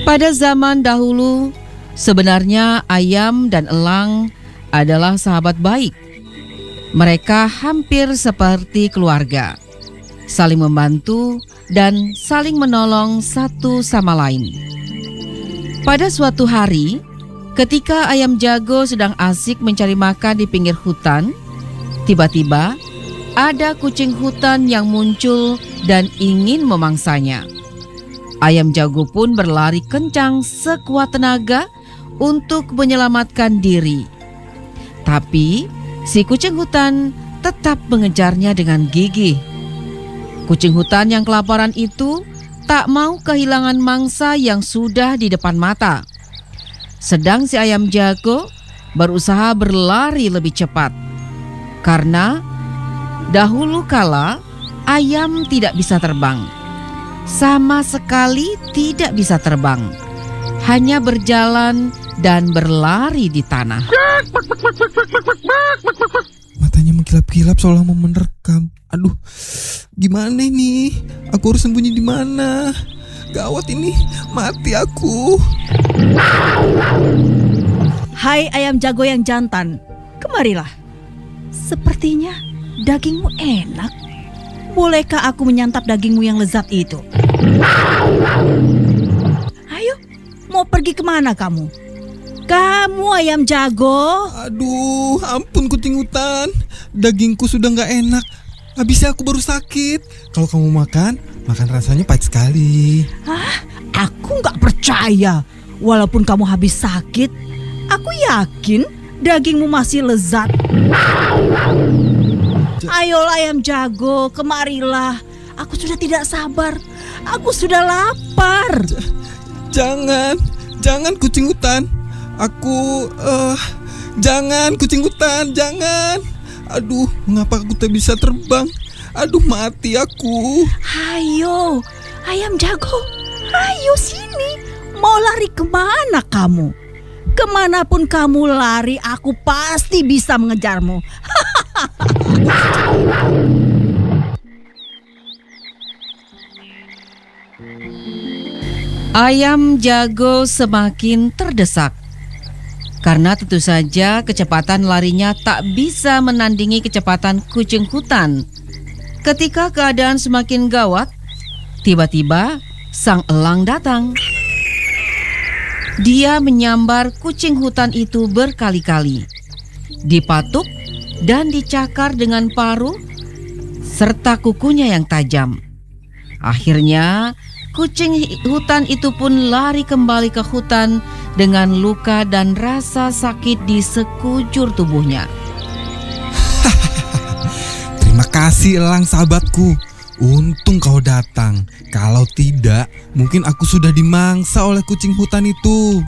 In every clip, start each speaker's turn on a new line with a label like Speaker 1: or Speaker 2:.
Speaker 1: Pada zaman dahulu, sebenarnya ayam dan elang adalah sahabat baik. Mereka hampir seperti keluarga, saling membantu dan saling menolong satu sama lain. Pada suatu hari, ketika ayam jago sedang asik mencari makan di pinggir hutan, tiba-tiba ada kucing hutan yang muncul dan ingin memangsanya. Ayam jago pun berlari kencang sekuat tenaga untuk menyelamatkan diri. Tapi si kucing hutan tetap mengejarnya dengan gigih. Kucing hutan yang kelaparan itu tak mau kehilangan mangsa yang sudah di depan mata. Sedang si ayam jago berusaha berlari lebih cepat. Karena dahulu kala ayam tidak bisa terbang. Sama sekali tidak bisa terbang. Hanya berjalan dan berlari di tanah.
Speaker 2: Matanya mengkilap-kilap seolah mau menerkam. Aduh, gimana ini? Aku harus sembunyi di mana? Gawat ini, mati aku.
Speaker 3: Hai ayam jago yang jantan, kemarilah. Sepertinya dagingmu enak. Bolehkah aku menyantap dagingmu yang lezat itu? Ayo, mau pergi kemana kamu? Kamu ayam jago.
Speaker 2: Aduh, ampun kucing hutan. Dagingku sudah gak enak. Habisnya aku baru sakit. Kalau kamu makan rasanya pahit sekali.
Speaker 3: Hah? Aku gak percaya. Walaupun kamu habis sakit, aku yakin dagingmu masih lezat. Ayolah ayam jago, kemarilah. Aku sudah tidak sabar. Aku sudah lapar.
Speaker 2: Jangan kucing hutan. Jangan kucing hutan, jangan. Aduh, mengapa aku tak bisa terbang? Aduh, mati aku.
Speaker 3: Ayo, ayam jago. Ayo sini. Mau lari kemana kamu? Kemanapun kamu lari, aku pasti bisa mengejarmu.
Speaker 1: Ayam jago semakin terdesak. Karena tentu saja kecepatan larinya tak bisa menandingi kecepatan kucing hutan. Ketika keadaan semakin gawat, tiba-tiba sang elang datang. Dia menyambar kucing hutan itu berkali-kali, dipatuk dan dicakar dengan paruh serta kukunya yang tajam. Akhirnya kucing hutan itu pun lari kembali ke hutan dengan luka dan rasa sakit di sekujur tubuhnya.
Speaker 2: Terima kasih elang sahabatku. Untung kau datang. Kalau tidak, mungkin aku sudah dimangsa oleh kucing hutan itu.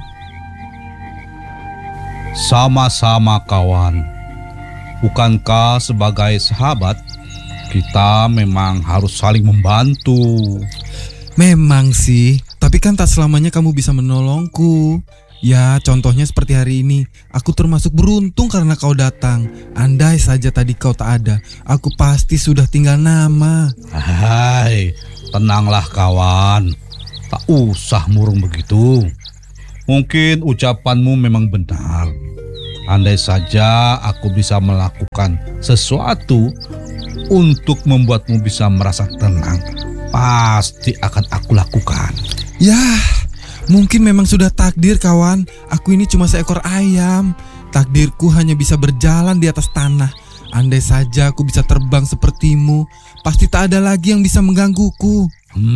Speaker 4: Sama-sama kawan. Bukankah sebagai sahabat, kita memang harus saling membantu?
Speaker 2: Memang sih, tapi kan tak selamanya kamu bisa menolongku. Ya, contohnya seperti hari ini. Aku termasuk beruntung karena kau datang. Andai saja tadi kau tak ada, aku pasti sudah tinggal nama.
Speaker 4: Hai, tenanglah kawan. Tak usah murung begitu. Mungkin ucapanmu memang benar. Andai saja aku bisa melakukan sesuatu untuk membuatmu bisa merasa tenang, pasti akan aku lakukan.
Speaker 2: Yah, mungkin memang sudah takdir kawan. Aku ini cuma seekor ayam. Takdirku hanya bisa berjalan di atas tanah. Andai saja aku bisa terbang sepertimu, pasti tak ada lagi yang bisa menggangguku.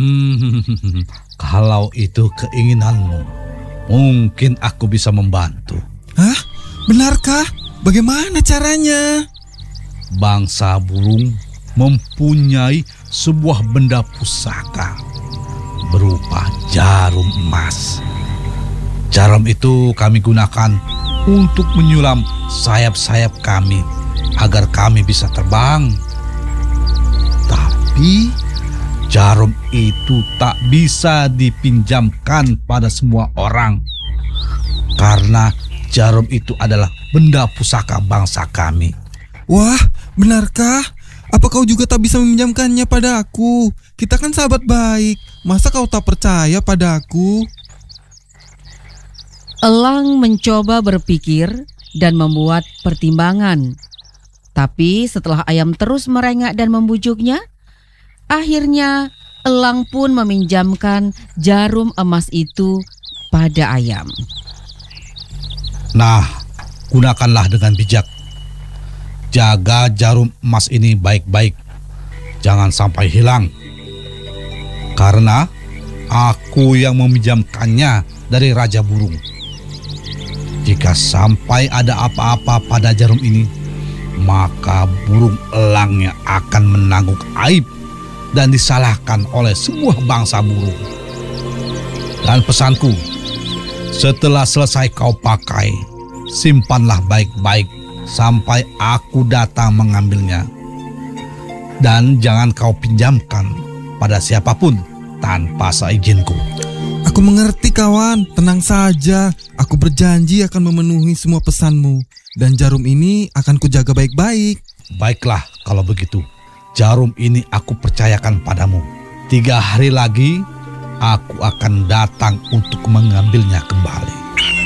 Speaker 4: Kalau itu keinginanmu, mungkin aku bisa membantu.
Speaker 2: Hah? Benarkah? Bagaimana caranya?
Speaker 4: Bangsa burung mempunyai sebuah benda pusaka berupa jarum emas. Jarum itu kami gunakan untuk menyulam sayap-sayap kami agar kami bisa terbang. Tapi jarum itu tak bisa dipinjamkan pada semua orang karena jarum itu adalah benda pusaka bangsa kami.
Speaker 2: Wah, benarkah? Apa kau juga tak bisa meminjamkannya pada aku? Kita kan sahabat baik. Masa kau tak percaya pada aku?
Speaker 1: Elang mencoba berpikir dan membuat pertimbangan. Tapi setelah ayam terus merengek dan membujuknya, akhirnya elang pun meminjamkan jarum emas itu pada ayam.
Speaker 4: Nah, gunakanlah dengan bijak. Jaga jarum emas ini baik-baik. Jangan sampai hilang. Karena aku yang meminjamkannya dari Raja Burung. Jika sampai ada apa-apa pada jarum ini, maka burung elangnya akan menanggung aib dan disalahkan oleh semua bangsa burung. Dan pesanku, setelah selesai kau pakai, simpanlah baik-baik sampai aku datang mengambilnya. Dan jangan kau pinjamkan pada siapapun tanpa seizinku.
Speaker 2: Aku mengerti kawan, tenang saja. Aku berjanji akan memenuhi semua pesanmu. Dan jarum ini akan kujaga baik-baik.
Speaker 4: Baiklah kalau begitu. Jarum ini aku percayakan padamu. 3 hari lagi aku akan datang untuk mengambilnya kembali.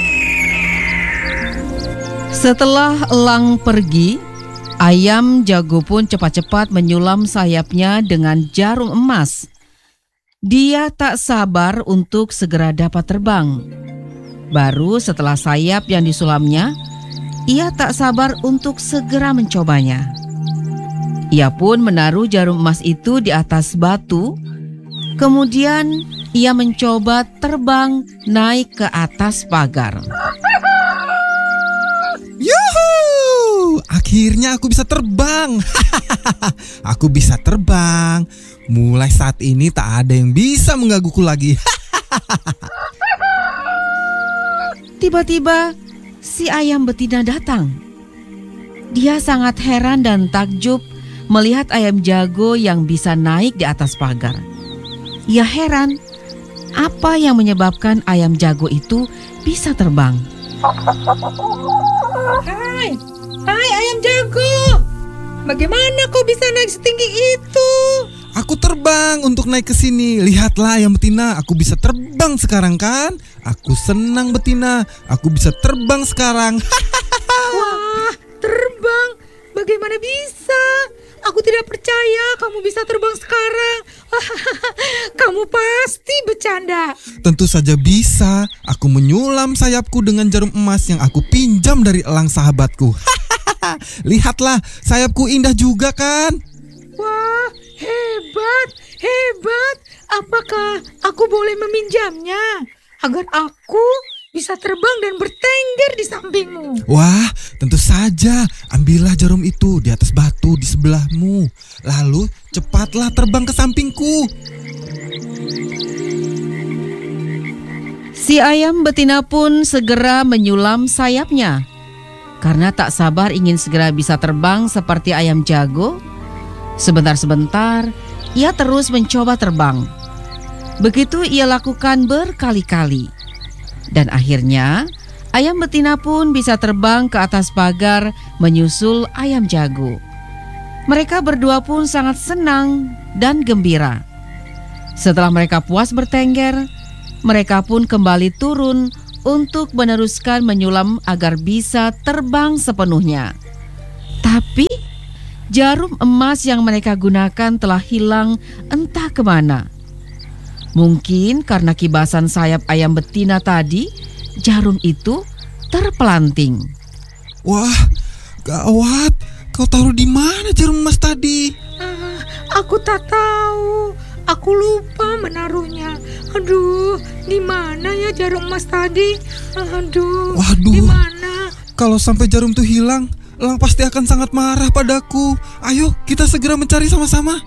Speaker 1: Setelah elang pergi, ayam jago pun cepat-cepat menyulam sayapnya dengan jarum emas. Dia tak sabar untuk segera dapat terbang. Baru setelah sayap yang disulamnya, ia tak sabar untuk segera mencobanya. Ia pun menaruh jarum emas itu di atas batu. Kemudian ia mencoba terbang naik ke atas pagar.
Speaker 2: Yuhu! Akhirnya aku bisa terbang. Aku bisa terbang. Mulai saat ini tak ada yang bisa menggangguku lagi.
Speaker 1: Tiba-tiba si ayam betina datang. Dia sangat heran dan takjub melihat ayam jago yang bisa naik di atas pagar. Ia heran apa yang menyebabkan ayam jago itu bisa terbang.
Speaker 5: Hai ayam jago, bagaimana kau bisa naik setinggi itu?
Speaker 2: Aku terbang untuk naik ke sini. Lihatlah ayam betina, aku bisa terbang sekarang kan? Aku senang betina, aku bisa terbang sekarang.
Speaker 5: Wah, terbang? Bagaimana bisa? Aku tidak percaya kamu bisa terbang sekarang. Kamu pasti bercanda.
Speaker 2: Tentu saja bisa. Aku menyulam sayapku dengan jarum emas yang aku pinjam dari elang sahabatku. Lihatlah, sayapku indah juga kan?
Speaker 5: Wah, hebat, hebat. Apakah aku boleh meminjamnya agar aku bisa terbang dan bertengger di sampingmu?
Speaker 2: Wah, tentu saja. Ambillah jarum itu di atas batu di sebelahmu. Lalu cepatlah terbang ke sampingku.
Speaker 1: Si ayam betina pun segera menyulam sayapnya. Karena tak sabar ingin segera bisa terbang seperti ayam jago, sebentar-sebentar ia terus mencoba terbang. Begitu ia lakukan berkali-kali. Dan akhirnya ayam betina pun bisa terbang ke atas pagar menyusul ayam jago. Mereka berdua pun sangat senang dan gembira. Setelah mereka puas bertengger, mereka pun kembali turun untuk meneruskan menyulam agar bisa terbang sepenuhnya. Tapi jarum emas yang mereka gunakan telah hilang entah kemana. Mungkin karena kibasan sayap ayam betina tadi, jarum itu terpelanting.
Speaker 2: Wah, gawat. Kau taruh di mana jarum emas tadi?
Speaker 5: Aku tak tahu. Aku lupa menaruhnya. Aduh, di mana ya jarum emas tadi? Aduh,
Speaker 2: Waduh.
Speaker 5: di mana?
Speaker 2: Kalau sampai jarum itu hilang, elang pasti akan sangat marah padaku. Ayo, kita segera mencari sama-sama.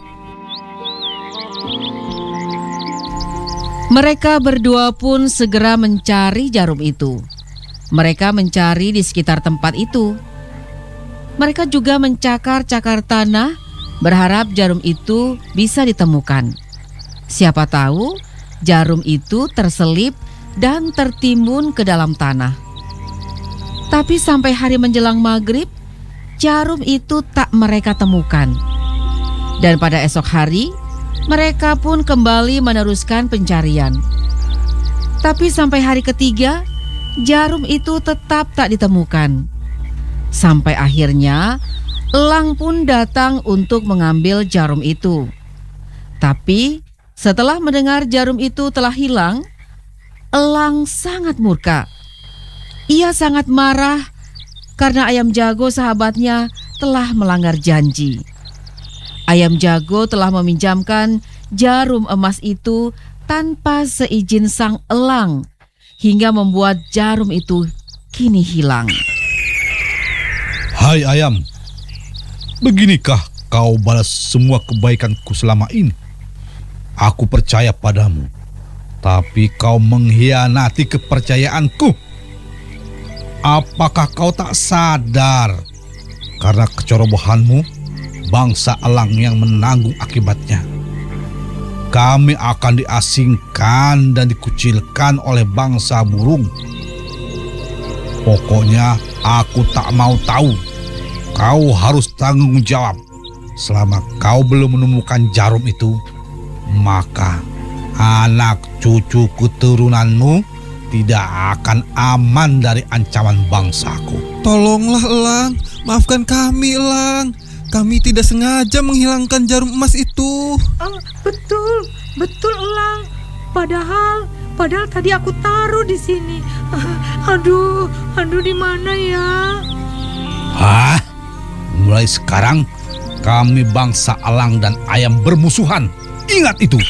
Speaker 1: Mereka berdua pun segera mencari jarum itu. Mereka mencari di sekitar tempat itu. Mereka juga mencakar-cakar tanah, berharap jarum itu bisa ditemukan. Siapa tahu jarum itu terselip dan tertimbun ke dalam tanah. Tapi sampai hari menjelang maghrib, jarum itu tak mereka temukan. Dan pada esok hari, mereka pun kembali meneruskan pencarian. Tapi sampai hari ketiga, jarum itu tetap tak ditemukan. Sampai akhirnya elang pun datang untuk mengambil jarum itu. Tapi setelah mendengar jarum itu telah hilang, elang sangat murka. Ia sangat marah karena ayam jago sahabatnya telah melanggar janji. Ayam jago telah meminjamkan jarum emas itu tanpa seizin sang elang, hingga membuat jarum itu kini hilang.
Speaker 4: Hai ayam, beginikah kau balas semua kebaikanku selama ini? Aku percaya padamu, tapi kau mengkhianati kepercayaanku. Apakah kau tak sadar? Karena kecerobohanmu, bangsa elang yang menanggung akibatnya. Kami akan diasingkan dan dikucilkan oleh bangsa burung. Pokoknya aku tak mau tahu. Kau harus tanggung jawab. Selama kau belum menemukan jarum itu, maka anak cucu keturunanmu tidak akan aman dari ancaman bangsaku.
Speaker 2: Tolonglah Elang, maafkan kami Elang. Kami tidak sengaja menghilangkan jarum emas itu.
Speaker 5: Betul Elang. Padahal tadi aku taruh di sini. Aduh di mana ya?
Speaker 4: Hah? Mulai sekarang kami bangsa elang dan ayam bermusuhan. Ingat itu.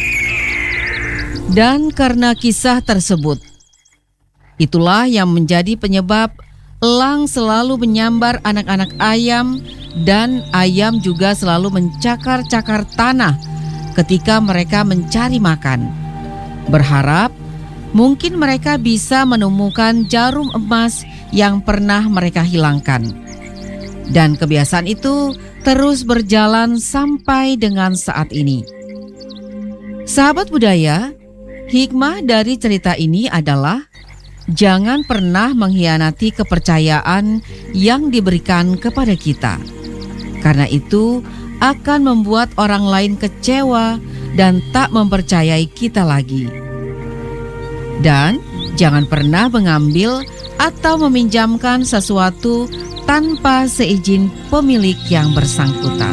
Speaker 1: Dan karena kisah tersebut, itulah yang menjadi penyebab elang selalu menyambar anak-anak ayam dan ayam juga selalu mencakar-cakar tanah ketika mereka mencari makan. Berharap mungkin mereka bisa menemukan jarum emas yang pernah mereka hilangkan. Dan kebiasaan itu terus berjalan sampai dengan saat ini. Sahabat budaya, hikmah dari cerita ini adalah jangan pernah mengkhianati kepercayaan yang diberikan kepada kita. Karena itu akan membuat orang lain kecewa dan tak mempercayai kita lagi. Dan jangan pernah mengambil atau meminjamkan sesuatu tanpa seizin pemilik yang bersangkutan.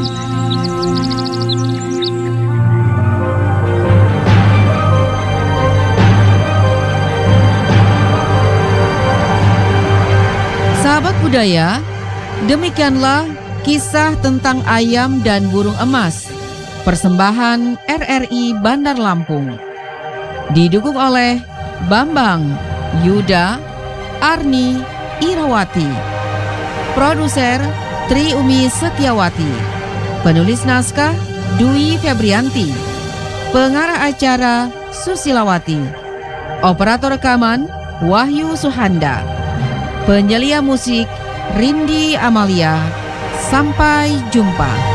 Speaker 1: Sahabat budaya, demikianlah kisah tentang ayam dan burung emas, persembahan RRI Bandar Lampung. Didukung oleh Bambang, Yuda, Arni, Irawati. Produser Tri Umi Setiawati. Penulis naskah Dwi Febrianti. Pengarah acara Susilawati. Operator rekaman Wahyu Suhanda. Penyelia musik Rindi Amalia. Sampai jumpa.